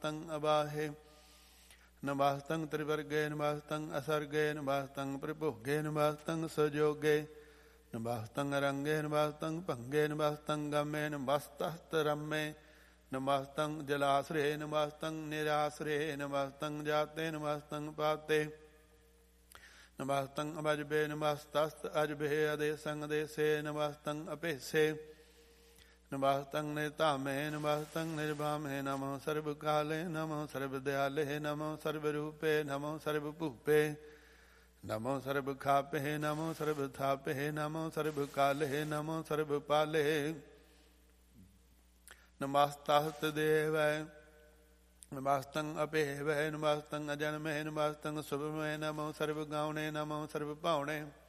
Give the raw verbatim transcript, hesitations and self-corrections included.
ਨਮਸਤੰ ਅਬਾਹੇ ਨਮਸਤੰ ਤ੍ਰਿਵਰਗੇ ਨਮਸਤੰ ਅਸਰਗੇ ਨਮਸਤੰ ਪ੍ਰਭੋਗੇ ਨਮਸਤੰ ਸਜੋਗੇ ਨਮਸਤੰ ਰੰਗੇ ਨਮਸਤੰ ਭੰਗੇ ਨਮਸਤੰ ਗਮੇ ਨਮਸਤਸਤ ਰਮੇ ਨਮਸਤੰ ਜਲਾਸਰੇ ਨਮਸਤੰ ਨਿਰਾਸਰੇ ਨਮਸਤੰ ਜਾਤੇ ਨਮਸਤੰ ਪਾਤੇ ਨਮਸਤੰ ਅਭਜਬੇ ਨਮਸਤਸਤ ਅਜਬੇ ਅਦੇਸੰ ਅਦੇਸੇ ਨਮਸਤੰ ਅਭੇਸੇ ਨਮਸਤੰ ਨਿਰਧਾਮੇ ਨਮਸਤੰ ਨਿਰਭਾਮੇ ਨਮੋ ਸਰਬ ਕਾਲੇ ਨਮੋ ਸਰਬ ਦਿਆਲੇ ਨਮੋ ਸਰਬ ਰੂਪੇ ਨਮੋ ਸਰਬ ਭੂਪੇ ਨਮੋ ਸਰਬ ਖਾਪੇ ਨਮੋ ਸਰਬ ਥਾਪੇ ਨਮੋ ਸਰਬ ਕਾਲੇ ਨਮੋ ਸਰਬ ਪਾਲੇ ਨਮਸਤਸਤ ਦੇਵੈ ਨਮਸਤੰ ਅਭੇਵੈ ਨਮਸਤੰ ਅਜਨਮੇ ਨਮਸਤੰ ਸੁਭਮੇ ਨਮੋ ਸਰਬ ਗਾਉਣੇ ਨਮੋ ਸਰਬ ਭਾਉਣੇ